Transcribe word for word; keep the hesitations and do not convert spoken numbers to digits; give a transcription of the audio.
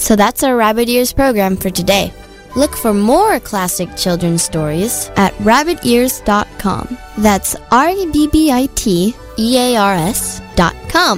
So that's our Rabbit Ears program for today. Look for more classic children's stories at rabbit ears dot com. That's R A B B I T E A R S dot com.